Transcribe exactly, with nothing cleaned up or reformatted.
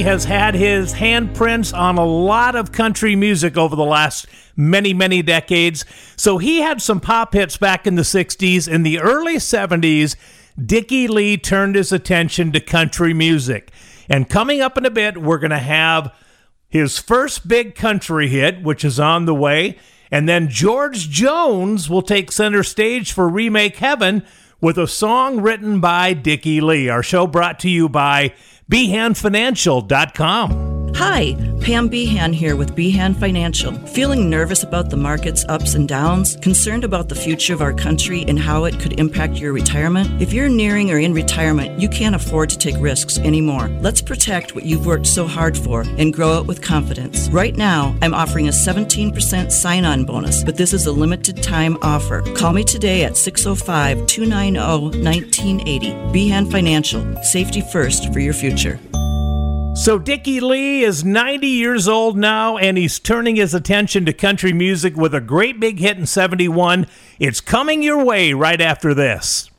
has had his handprints on a lot of country music over the last many, many decades. So he had some pop hits back in the sixties. In the early seventies, Dickie Lee turned his attention to country music. And coming up in a bit, we're going to have his first big country hit, which is on the way. And then George Jones will take center stage for Remake Heaven with a song written by Dickie Lee. Our show brought to you by Behan Financial dot com. Hi, Pam Behan here with Behan Financial. Feeling nervous about the market's ups and downs? Concerned about the future of our country and how it could impact your retirement? If you're nearing or in retirement, you can't afford to take risks anymore. Let's protect what you've worked so hard for and grow it with confidence. Right now, I'm offering a seventeen percent sign-on bonus, but this is a limited time offer. Call me today at six oh five, two nine oh, one nine eight oh. Behan Financial. Safety first for your future. So Dickie Lee is ninety years old now, and he's turning his attention to country music with a great big hit in seventy-one. It's coming your way right after this.